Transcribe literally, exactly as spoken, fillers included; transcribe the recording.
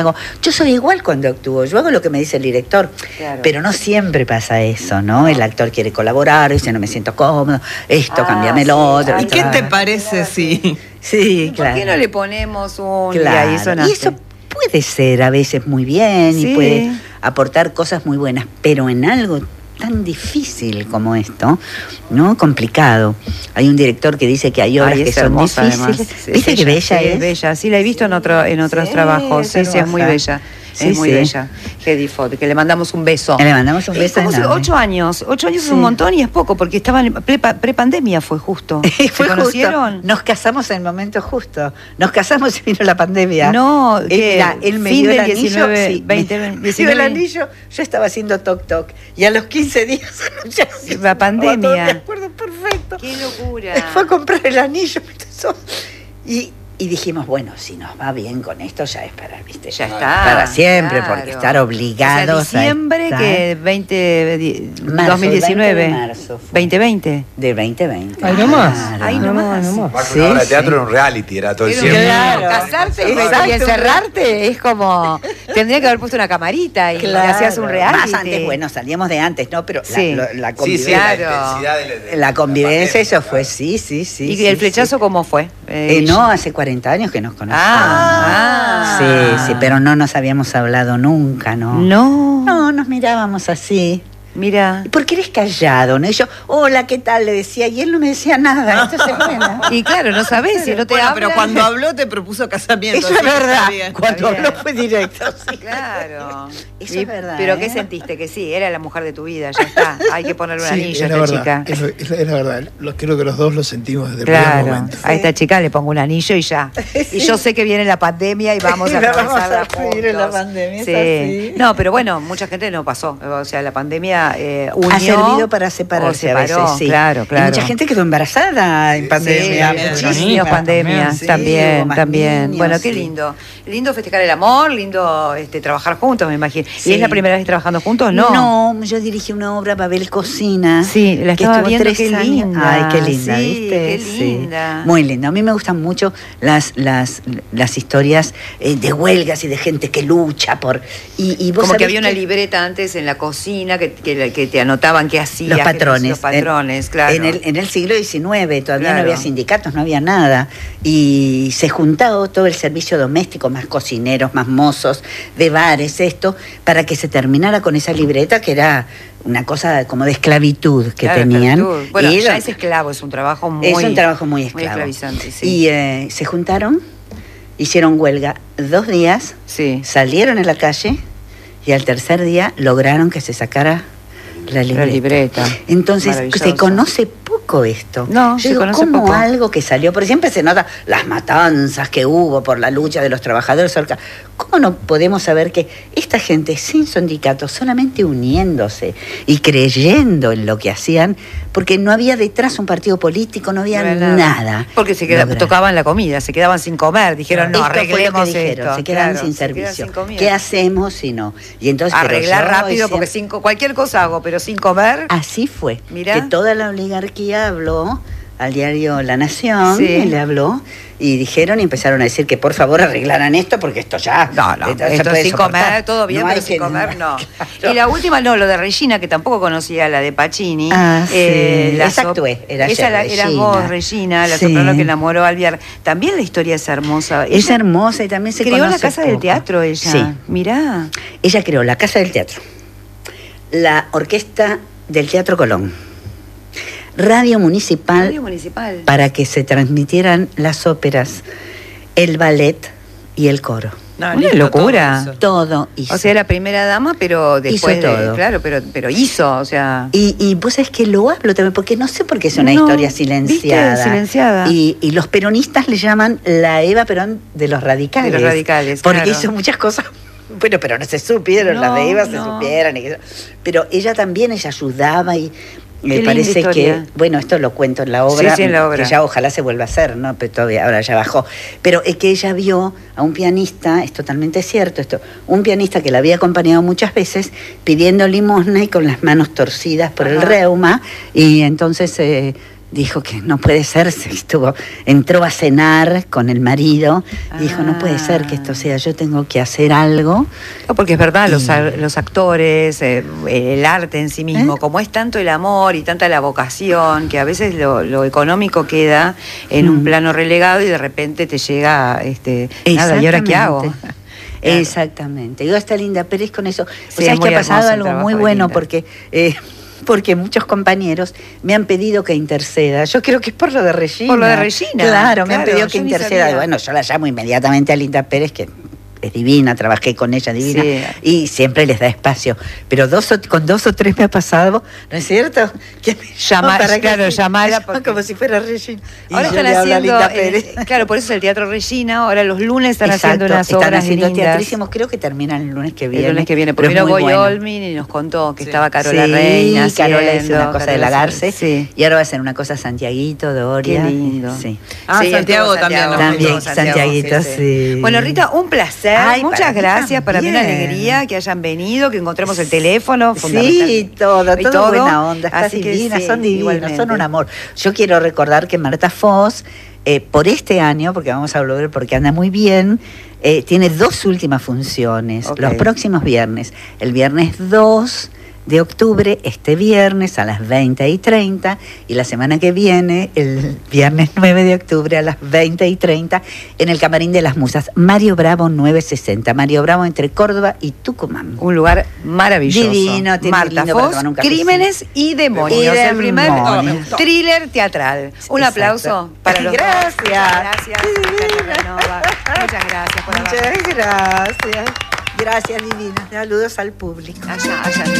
Yo soy igual cuando actúo, yo hago lo que me dice el director, claro. Pero no siempre pasa eso, ¿no? El actor quiere colaborar, dice, no me siento cómodo, esto, ah, cámbiame lo otro. ¿Y qué te parece si...? Sí, sí, claro. ¿Por qué no le ponemos un... Claro. Y, eso y eso puede ser a veces muy bien, sí. Y puede aportar cosas muy buenas, pero en algo tan difícil como esto, ¿no? Complicado. Hay un director que dice que hay obras Ay, que son difíciles. Sí, ¿Viste que bella sí, es? bella, sí, la he visto en otro, en otros sí, trabajos. Sí, sí, es muy bella. Sí, es muy sí. bella. Hedy Ford, que le mandamos un beso. Le mandamos un beso. ¿Cómo ocho años? Ocho años sí. Es un montón y es poco, porque estaban en pre-pandemia, fue justo. ¿Se fue conocieron? Justo. Nos casamos en el momento justo. Nos casamos y vino la pandemia. No, él, él me dio el anillo. diecinueve, sí, veinte, me diecinueve. dio el anillo, yo estaba haciendo toc toc. Y a los quince días ya la pandemia. Me acuerdo perfecto. Qué locura. Fue a comprar el anillo. Y. Y dijimos, bueno, si nos va bien con esto, ya es para, ¿viste? Ya está. Para siempre, claro. Porque estar obligados o sea, diciembre a estar... que veinte, marzo, dos mil diecinueve. veinte de marzo fue. veinte veinte. De veinte veinte. Ahí nomás. Claro. Ahí nomás. Más que una obra de teatro era un reality, era todo el tiempo. Claro. Casarte exacto. Y encerrarte es como... Tendría que haber puesto una camarita y claro. hacías un reality. Más antes, bueno, salíamos de antes, ¿no? Pero sí. la, la, la convivencia... Sí, sí, la intensidad de, de, la convivencia, la eso fue, sí, sí, sí. ¿Y sí, el flechazo sí. cómo fue? Eh, eh, no, hace cuarenta años que nos conocemos. Ah, sí, sí, pero no nos habíamos hablado nunca, ¿no? No. No, nos mirábamos así. Mira. Porque eres callado, ¿no? Y yo, hola, ¿qué tal? Le decía, y él no me decía nada. Esto se buena. Y claro, no sabés si no te bueno, habla. Pero cuando habló te propuso casamiento. Eso es verdad. Bien, cuando habló fue directo. Sí. Claro. Eso y, es verdad. Pero ¿eh? ¿qué sentiste? Que sí, era la mujer de tu vida, ya está. Hay que ponerle un sí, anillo a esta verdad, chica. Es, es, es la verdad. Lo, creo que los dos lo sentimos desde claro, el primer momento. A esta chica le pongo un anillo y ya. Sí. Y yo sé que viene la pandemia y vamos a atravesarla juntos. En la pandemia, sí. Así. No, pero bueno, mucha gente no pasó. O sea, la pandemia eh, unió. Ha servido para separarse separó, a veces, sí. Claro, claro. Y mucha gente quedó embarazada en pandemia. Sí, muchísimas pandemias, sí, también, también. Niños, bueno, qué sí. lindo. Lindo festejar el amor, lindo este, trabajar juntos, me imagino. Sí. ¿Y es la primera vez trabajando juntos? No. No, yo dirigí una obra, Babel Cocina. Sí, la que estaba estuvo viendo, tres qué años. linda. Ay, qué linda, sí, ¿viste? Qué linda. Sí. Muy linda. A mí me gustan mucho las, las, las historias eh, de huelgas y de gente que lucha por... Y, y vos Como que había que una libreta antes en la cocina que, que, que te anotaban qué hacías. Los patrones. Los patrones, en, claro. En el, en el siglo diecinueve todavía claro. no había sindicatos, no había nada. Y se juntaba todo el servicio doméstico, más cocineros, más mozos, de bares, esto, para que se terminara con esa libreta que era una cosa como de esclavitud que claro, tenían. Esclavitud. Bueno, y ya lo, es esclavo, es un trabajo muy... Es un trabajo muy esclavo. Muy esclavizante, sí. Y eh, se juntaron, hicieron huelga dos días, sí. salieron a la calle y al tercer día lograron que se sacara la libreta. La libreta. Entonces se conoce poco esto. No, yo se digo, conoce como poco. algo que salió, porque siempre se nota las matanzas que hubo por la lucha de los trabajadores. ¿Cómo no podemos saber que esta gente sin sindicatos, solamente uniéndose y creyendo en lo que hacían, porque no había detrás un partido político, no había no nada. nada. Porque se quedaban, tocaban la comida, se quedaban sin comer, dijeron, no, esto arreglemos fue lo que dijeron, esto. se quedan claro, sin se servicio. Quedan sin ¿Qué hacemos si no? Y entonces, arreglar pero yo, rápido, porque sin, cualquier cosa hago, pero sin comer. Así fue. Mirá. Que toda la oligarquía habló al diario La Nación, sí. y le habló, y dijeron y empezaron a decir que por favor arreglaran esto, porque esto ya... No, no, esto, esto sin soportar. Comer, todo bien, no pero sin comer, no. Claro. Y la última, no, lo de Regina, que tampoco conocía, la de Pacini. Ah, eh, sí. La esa actué, era Esa la, eras vos, Regina, la sí. soprano que enamoró a Alvear. También la historia es hermosa. Es ella hermosa y también se creó conoce la Casa poco. del Teatro, ella. Sí. Mirá. Ella creó la Casa del Teatro, la Orquesta del Teatro Colón, Radio Municipal, Radio Municipal, para que se transmitieran las óperas, el ballet y el coro. No, una locura. Todo, todo hizo. O sea, era primera dama, pero después hizo todo. De, claro, pero, pero hizo, o sea. Y, y vos sabés que lo hablo también, porque no sé por qué es una no, historia silenciada. ¿viste? Silenciada. Y, y los peronistas le llaman la Eva Perón de los radicales. De los radicales, porque claro. hizo muchas cosas. Bueno, pero no se supieron, no, las de Eva no. se supieran. Y, pero ella también, ella ayudaba y me Qué parece que, bueno, esto lo cuento en la obra, sí, sí, en la obra. que ya ojalá se vuelva a hacer, ¿no? Pero todavía ahora ya bajó. Pero es que ella vio a un pianista, es totalmente cierto esto, un pianista que la había acompañado muchas veces pidiendo limosna y con las manos torcidas por Ajá. el reuma, y entonces eh, dijo que no puede ser, se estuvo, entró a cenar con el marido, ah. dijo, no puede ser que esto sea, yo tengo que hacer algo. No, porque es verdad, y... los, los actores, eh, el arte en sí mismo, ¿Eh? como es tanto el amor y tanta la vocación, que a veces lo, lo económico queda en mm. un plano relegado y de repente te llega, este, nada, ¿y ahora qué hago? Claro. Exactamente. Yo hasta Linda Pérez con eso. Sí, o sea, es que ha pasado algo muy bueno porque... Eh, porque muchos compañeros me han pedido que interceda. Yo creo que es por lo de Regina. Por lo de Regina. Claro, claro me han pedido que interceda. Y bueno, yo la llamo inmediatamente a Linda Pérez, que es divina, trabajé con ella, divina, sí. y siempre les da espacio. Pero dos o, con dos o tres me ha pasado, ¿no es cierto? Que me llama, para claro, que, llamarla porque... como si fuera Regina. Y ahora están haciendo, el, claro, por eso es el Teatro Regina, ahora los lunes están Exacto, haciendo unas están obras haciendo lindas. Teatrísimos, creo que terminan el lunes que viene. El lunes que viene, primero Goy bueno. Olmin y nos contó que sí. estaba Carola sí, Reina haciendo, Carola hizo una cosa Carola de Lagarce, sí. y ahora va a hacer una cosa Santiaguito, Doria. Qué lindo. Sí. Ah, sí, Santiago también. También, Santiaguito, sí. Bueno, Rita, un placer, muchas gracias. Gracias, para mí una alegría que hayan venido, que encontremos el teléfono. Sí, todo, todo, todo buena onda. Estás Así divina, que sí, son divinas, son un amor. Yo quiero recordar que Marta Foz, eh, por este año, porque vamos a volver porque anda muy bien, eh, tiene dos últimas funciones, okay. los próximos viernes. El viernes dos de octubre, este viernes a las veinte y treinta, y la semana que viene, el viernes nueve de octubre a las veinte y treinta, en el Camarín de las Musas, Mario Bravo novecientos sesenta, Mario Bravo entre Córdoba y Tucumán. Un lugar maravilloso. Divino, tiene Marta lindo Foz, Crímenes y Demonios, y el primer demonios. thriller teatral. Un Exacto. aplauso para los Gracias. Dos. Gracias. Muchas gracias por Muchas gracias. Gracias, divina. Saludos al público. Allá, allá.